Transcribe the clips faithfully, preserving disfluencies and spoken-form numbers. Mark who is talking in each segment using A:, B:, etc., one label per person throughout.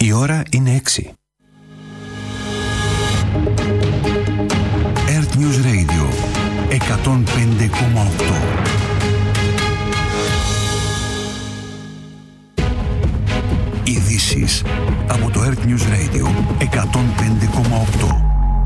A: Η ώρα είναι έξι. Earth News Radio εκατόν πέντε κόμμα οκτώ. Ειδήσεις από το Earth News Radio εκατόν πέντε κόμμα οκτώ.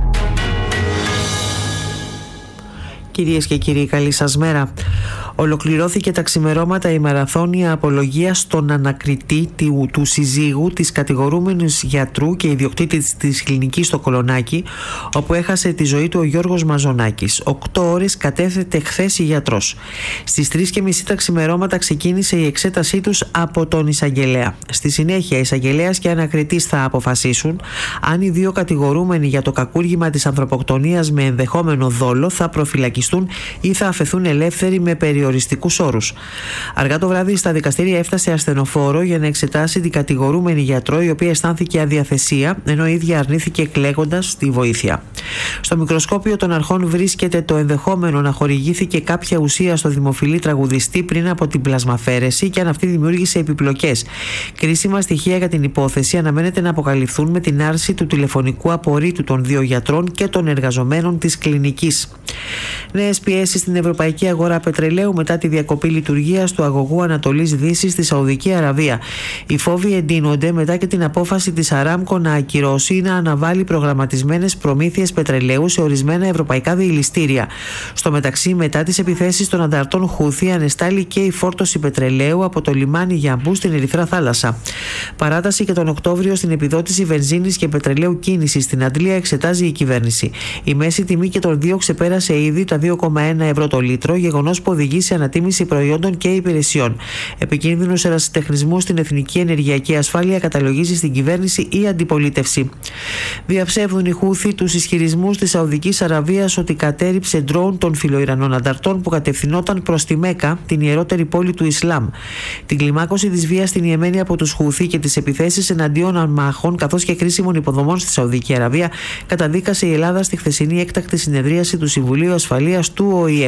B: Κυρίες και κύριοι, καλή σας μέρα. Ολοκληρώθηκε τα ξημερώματα η μαραθώνια απολογία στον ανακριτή του, του συζύγου της κατηγορούμενης γιατρού και ιδιοκτήτης της κλινικής στο Κολονάκι, όπου έχασε τη ζωή του ο Γιώργος Μαζονάκης. Οκτώ ώρες κατέθετε χθες η γιατρός. Στις τρεις και μισή τα ξημερώματα ξεκίνησε η εξέτασή τους από τον εισαγγελέα. Στη συνέχεια, εισαγγελέας και ανακριτής θα αποφασίσουν αν οι δύο κατηγορούμενοι για το κακούργημα της ανθρωποκτονίας με ενδεχόμενο δόλο θα προφυλακιστούν ή θα αφαιθούν ελεύθεροι με περιοριστικούς όρους. Αργά το βράδυ στα δικαστήρια έφτασε ασθενοφόρο για να εξετάσει την κατηγορούμενη γιατρό, η οποία αισθάνθηκε αδιαθεσία, ενώ η ίδια αρνήθηκε κλαίγοντας τη βοήθεια. Στο μικροσκόπιο των αρχών βρίσκεται το ενδεχόμενο να χορηγήθηκε κάποια ουσία στο δημοφιλή τραγουδιστή πριν από την πλασμαφέρεση και αν αυτή δημιούργησε επιπλοκές. Κρίσιμα στοιχεία για την υπόθεση αναμένεται να αποκαλυφθούν με την άρση του τηλεφωνικού απορρίτου των δύο γιατρών και των εργαζομένων της κλινικής. Νέες πιέσεις στην ευρωπαϊκή αγορά πετρελαίου μετά τη διακοπή λειτουργίας του αγωγού Ανατολής Δύσης στη Σαουδική Αραβία. Οι φόβοι εντείνονται μετά και την απόφαση της Αράμκο να ακυρώσει ή να αναβάλει προγραμματισμένες προμήθειες πετρελαίου σε ορισμένα ευρωπαϊκά διελιστήρια. Στο μεταξύ, μετά τις επιθέσεις των ανταρτών Χούθη, ανεστάλλει και η φόρτωση πετρελαίου από το λιμάνι Γιαμπού στην Ερυθρά Θάλασσα. Παράταση και τον Οκτώβριο στην επιδότηση βενζίνης και πετρελαίου κίνησης στην Αντλία εξετάζει η κυβέρνηση. Η μέση τιμή και των δύο ξεπέρασε ήδη τα δύο κόμμα ένα ευρώ το λίτρο, γεγονός που οδηγεί σε ανατίμηση προϊόντων και υπηρεσιών. Επικίνδυνους ερασιτεχνισμούς στην εθνική ενεργειακή ασφάλεια καταλογίζει στην κυβέρνηση η αντιπολίτευση. Διαψεύδουν οι Χούθη τους ισχυρισμούς της Σαουδικής Αραβίας ότι κατέρριψε ντρόουν των φιλοϊρανών ανταρτών που κατευθυνόταν προς τη Μέκα, την ιερότερη πόλη του Ισλάμ. Την κλιμάκωση της βίας στην Ιεμένη από τους Χούθη και τις επιθέσεις εναντίον αμάχων καθώς και κρίσιμων υποδομών στη Σαουδική Αραβία καταδίκασε η Ελλάδα στη χθεσινή έκτακτη συνεδρίαση του Συμβουλίου Ασφαλείας του Ο Η Ε.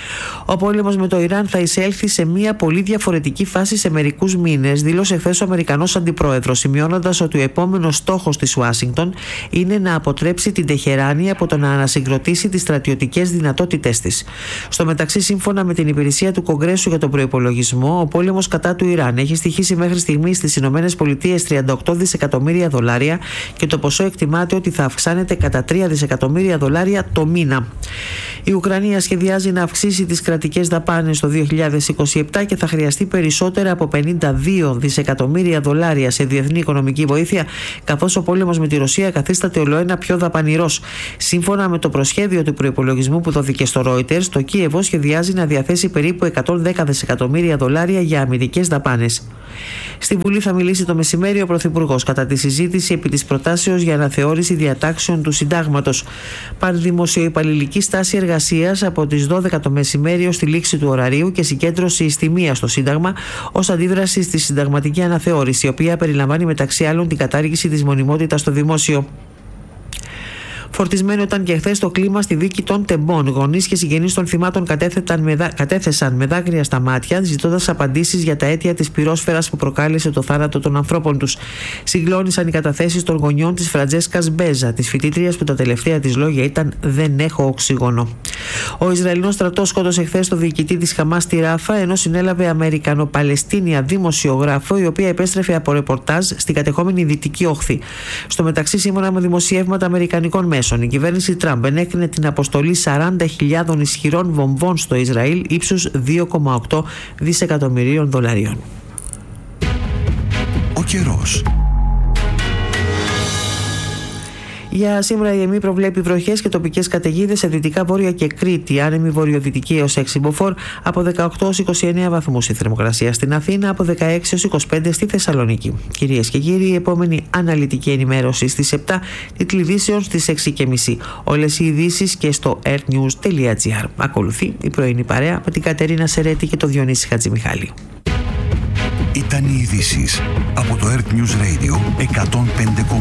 B: Ο πόλεμος με το Ιράν θα εισέλθει σε μια πολύ διαφορετική φάση σε μερικούς μήνες, δήλωσε χθες ο Αμερικανός Αντιπρόεδρος, σημειώνοντας ότι ο επόμενος στόχος της Ουάσιγκτον είναι να αποτρέψει την Τεχεράνη από το να ανασυγκροτήσει τις στρατιωτικές δυνατότητές της. Στο μεταξύ, σύμφωνα με την υπηρεσία του Κογκρέσου για τον προϋπολογισμό, ο πόλεμος κατά του Ιράν έχει στοιχήσει μέχρι στιγμής στις Ηνωμένες Πολιτείες τριάντα οκτώ δισεκατομμύρια δολάρια και το ποσό εκτιμάται ότι θα αυξάνεται κατά τρία δισεκατομμύρια δολάρια το μήνα. Η Ουκρανία σχεδιάζει να αυξήσει τις κρατικές δαπάνες το δύο χιλιάδες είκοσι επτά και θα χρειαστεί περισσότερα από πενήντα δύο δισεκατομμύρια δολάρια σε διεθνή οικονομική βοήθεια, καθώς ο πόλεμος με τη Ρωσία καθίσταται ολοένα πιο δαπανηρός. Σύμφωνα με το προσχέδιο του προϋπολογισμού που δόθηκε στο Reuters, το Κίεβο σχεδιάζει να διαθέσει περίπου εκατόν δέκα δισεκατομμύρια δολάρια για αμυντικές δαπάνες. Στη Βουλή θα μιλήσει το μεσημέρι ο Πρωθυπουργός κατά τη συζήτηση επί της προτάσεως για αναθεώρηση διατάξεων του Συντάγματος. Πανδημοσιοϊπαλληλική στάση εργασίας από τις δώδεκα το μεσημέρι ως τη λήξη του ωραρίου και συγκέντρωση ιστιμίας στο Σύνταγμα ως αντίδραση στη συνταγματική αναθεώρηση, η οποία περιλαμβάνει μεταξύ άλλων την κατάργηση της μονιμότητας στο δημόσιο. Φορτισμένο ήταν και χθες το κλίμα στη δίκη των Τεμπών. Γονείς και συγγενείς των θυμάτων με δά... κατέθεσαν με δάκρυα στα μάτια, ζητώντας απαντήσεις για τα αίτια της πυρόσφαιρας που προκάλεσε το θάνατο των ανθρώπων τους. Συγκλώνησαν οι καταθέσεις των γονιών της Φραντζέσκας Μπέζα, της φοιτήτριας που τα τελευταία της λόγια ήταν «Δεν έχω οξυγόνο». Ο Ισραηλινός στρατός σκότωσε χθες το διοικητή της Χαμάς στη Ράφα, ενώ συνέλαβε Αμερικανο-Παλαιστίνια δημοσιογράφο, η οποία επέστρεφε από ρεπορτάζ στην κατεχόμενη Δυτική Όχθη. Στο μεταξύ, σύμφωνα με δημοσιεύματα αμερικανικών μέσων, η κυβέρνηση Τραμπ ενέκρινε την αποστολή σαράντα χιλιάδων ισχυρών βομβών στο Ισραήλ ύψους δύο κόμμα οκτώ δισεκατομμυρίων δολαρίων.
A: Ο καιρός.
B: Για σήμερα η ΕΜΗ προβλέπει βροχές και τοπικές καταιγίδες σε δυτικά βόρεια και Κρήτη, άνεμη βορειοδυτική έως έξι μποφόρ, από δεκαοκτώ έως είκοσι εννέα βαθμούς η θερμοκρασία στην Αθήνα, από δεκαέξι έως είκοσι πέντε στη Θεσσαλονίκη. Κυρίες και κύριοι, η επόμενη αναλυτική ενημέρωση στις επτά, τίτλοι ειδήσεων στις έξι και μισή. Όλες οι ειδήσεις και στο earthnews τελεία gr. Ακολουθεί η πρωινή παρέα με την Κατερίνα Σερέτη και τον Διονύση Χατζημιχάλη.
A: Ήταν οι ειδήσεις από το Earth News Radio εκατόν πέντε κόμμα